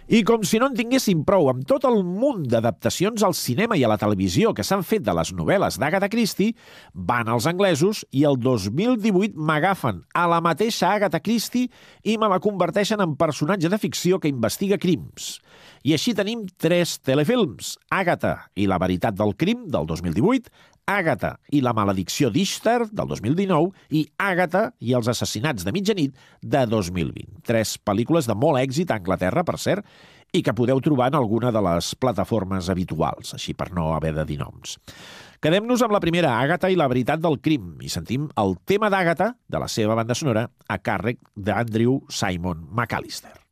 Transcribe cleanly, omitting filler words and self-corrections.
I com si no en tinguéssim prou, amb tot el munt d'adaptacions al cinema i a la televisió que s'han fet de les novel·les d'Agatha Christie, van els anglesos i el 2018 m'agafen a la mateixa Agatha Christie i me la converteixen en personatge de ficció que investiga crims. I així tenim 3 telefilms: Agatha i la veritat del crim, del 2018, Agatha i la maledicció d'Ishtar, del 2019, i Agatha i els assassinats de mitjanit, de 2020. 3 pel·lícules de molt èxit a Anglaterra, per cert, i que podeu trobar en alguna de les plataformes habituals, així per no haver de dir noms. Quedem-nos amb la primera, Agatha i la veritat del crim, i sentim el tema d'Agatha, de la seva banda sonora, a càrrec d'Andrew Simon McAllister.